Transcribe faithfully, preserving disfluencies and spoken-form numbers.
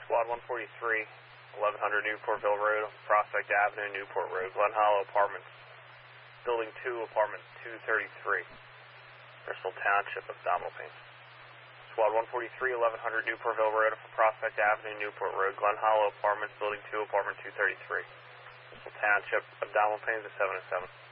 Squad one forty-three, eleven hundred Newportville Road, Prospect Avenue, Newport Road, Glen Hollow Apartments, Building two, Apartment two thirty-three, Bristol Township, abdominal pain. Squad one forty-three, eleven hundred Newportville Road, Prospect Avenue, Newport Road, Glen Hollow Apartments, Building two, Apartment two thirty-three, Bristol Township, abdominal pains at seven oh seven.